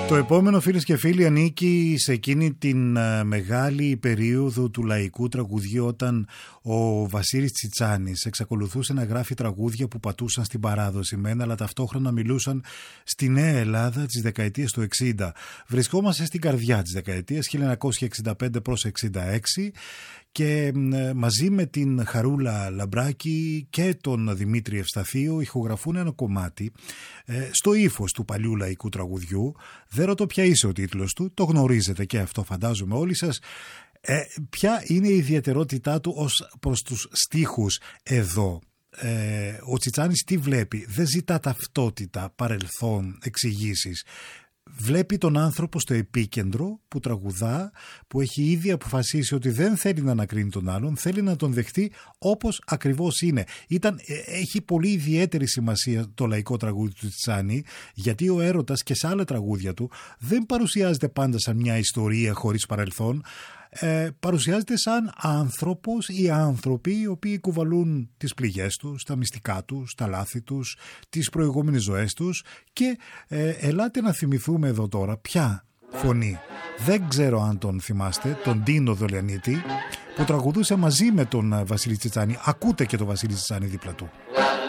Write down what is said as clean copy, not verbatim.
Το επόμενο, φίλες και φίλοι, ανήκει σε εκείνη την μεγάλη περίοδο του λαϊκού τραγουδιού, όταν ο Βασίλης Τσιτσάνης εξακολουθούσε να γράφει τραγούδια που πατούσαν στην παράδοση μεν, αλλά ταυτόχρονα μιλούσαν στη Νέα Ελλάδα της δεκαετίας του 60. Βρισκόμαστε στην καρδιά της δεκαετίας 1965 προς 66 και μαζί με την Χαρούλα Λαμπράκη και τον Δημήτρη Ευσταθείο ηχογραφούν ένα κομμάτι στο ύφος του παλιού λαϊκού τραγουδιού. Δεν ρωτώ ποια είσαι ο τίτλος του, το γνωρίζετε και αυτό φαντάζομαι όλοι σας. Ποια είναι η ιδιαιτερότητά του ως προς τους στίχους εδώ? Ο Τσιτσάνης τι βλέπει? Δεν ζητά ταυτότητα, παρελθόν, εξηγήσεις. Βλέπει τον άνθρωπο στο επίκεντρο που τραγουδά, που έχει ήδη αποφασίσει ότι δεν θέλει να ανακρίνει τον άλλον, θέλει να τον δεχτεί όπως ακριβώς είναι. Έχει πολύ ιδιαίτερη σημασία το λαϊκό τραγούδι του Τσιτσάνη, γιατί ο έρωτας και σε άλλα τραγούδια του δεν παρουσιάζεται πάντα σαν μια ιστορία χωρίς παρελθόν. Παρουσιάζεται σαν άνθρωπος ή άνθρωποι οι οποίοι κουβαλούν τις πληγές τους, τα μυστικά τους, τα λάθη τους, τις προηγούμενες ζωές τους και ελάτε να θυμηθούμε εδώ τώρα ποια φωνή. Δεν ξέρω αν τον θυμάστε, τον Ντίνο Δολιανίτη, που τραγουδούσε μαζί με τον Βασίλη Τσιτσάνη. Ακούτε και τον Βασίλη Τσιτσάνη δίπλα του.